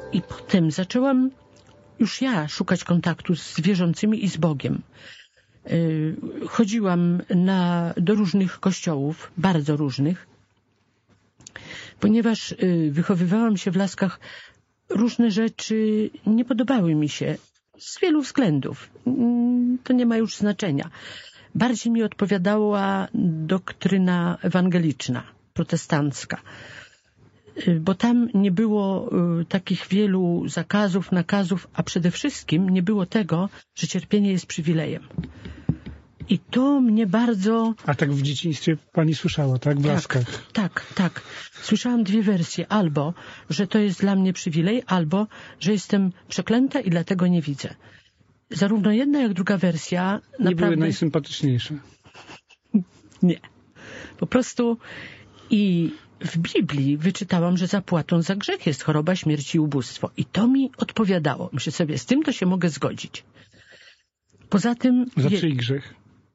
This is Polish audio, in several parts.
I potem zaczęłam już ja szukać kontaktu z wierzącymi i z Bogiem. Chodziłam do różnych kościołów, bardzo różnych, ponieważ wychowywałam się w Laskach, różne rzeczy nie podobały mi się z wielu względów. To nie ma już znaczenia. Bardziej mi odpowiadała doktryna ewangeliczna, protestancka, bo tam nie było takich wielu zakazów, nakazów, a przede wszystkim nie było tego, że cierpienie jest przywilejem. I to mnie bardzo... A tak w dzieciństwie pani słyszała, tak? W Laskach. Tak. Słyszałam dwie wersje. Albo, że to jest dla mnie przywilej, albo, że jestem przeklęta i dlatego nie widzę. Zarówno jedna, jak druga wersja naprawdę... Nie były najsympatyczniejsze. Nie. Po prostu i w Biblii wyczytałam, że zapłatą za grzech jest choroba, śmierć i ubóstwo. I to mi odpowiadało. Myślę sobie, z tym to się mogę zgodzić. Poza tym... Za czyj grzech?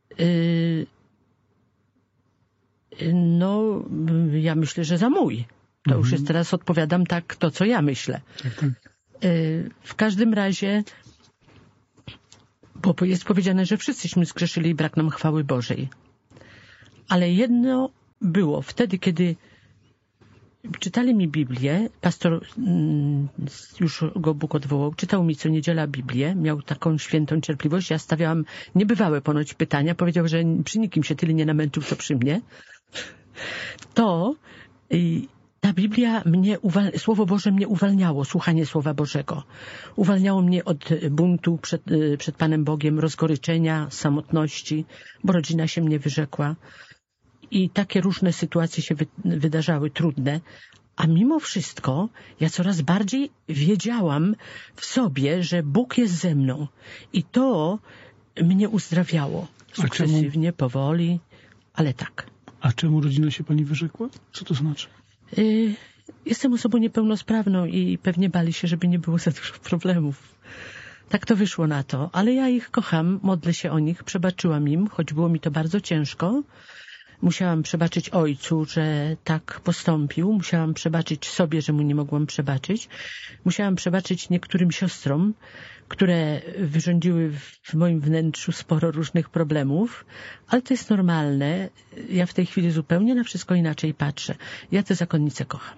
No, ja myślę, że za mój. To już jest teraz, odpowiadam tak, to co ja myślę. Tak. W każdym razie, bo jest powiedziane, że wszyscyśmy zgrzeszyli i brak nam chwały Bożej. Ale jedno było, wtedy, kiedy czytali mi Biblię, pastor, już go Bóg odwołał, czytał mi co niedziela Biblię, miał taką świętą cierpliwość, ja stawiałam niebywałe ponoć pytania, powiedział, że przy nikim się tyle nie namęczył, co przy mnie. To ta Biblia Słowo Boże mnie uwalniało, słuchanie Słowa Bożego. Uwalniało mnie od buntu przed Panem Bogiem, rozgoryczenia, samotności, bo rodzina się mnie wyrzekła. I takie różne sytuacje się wydarzały, trudne. A mimo wszystko ja coraz bardziej wiedziałam w sobie, że Bóg jest ze mną. I to mnie uzdrawiało. Sukcesywnie, powoli, ale tak. A czemu rodzina się pani wyrzekła? Co to znaczy? Jestem osobą niepełnosprawną i pewnie bali się, żeby nie było za dużo problemów. Tak to wyszło na to. Ale ja ich kocham, modlę się o nich, przebaczyłam im, choć było mi to bardzo ciężko. Musiałam przebaczyć ojcu, że tak postąpił. Musiałam przebaczyć sobie, że mu nie mogłam przebaczyć. Musiałam przebaczyć niektórym siostrom, które wyrządziły w moim wnętrzu sporo różnych problemów. Ale to jest normalne. Ja w tej chwili zupełnie na wszystko inaczej patrzę. Ja tę zakonnicę kocham.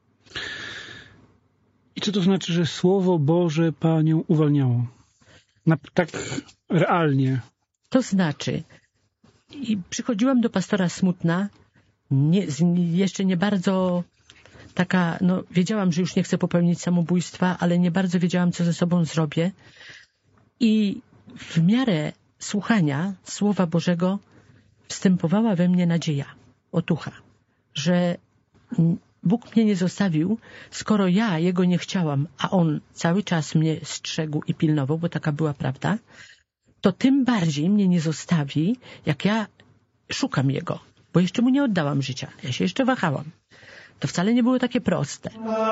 I co to znaczy, że Słowo Boże panią uwalniało? Tak realnie. To znaczy... I przychodziłam do pastora smutna, jeszcze nie bardzo taka, wiedziałam, że już nie chcę popełnić samobójstwa, ale nie bardzo wiedziałam, co ze sobą zrobię. I w miarę słuchania Słowa Bożego wstępowała we mnie nadzieja, otucha, że Bóg mnie nie zostawił, skoro ja Jego nie chciałam, a On cały czas mnie strzegł i pilnował, bo taka była prawda, to tym bardziej mnie nie zostawi, jak ja szukam Jego, bo jeszcze Mu nie oddałam życia. Ja się jeszcze wahałam. To wcale nie było takie proste.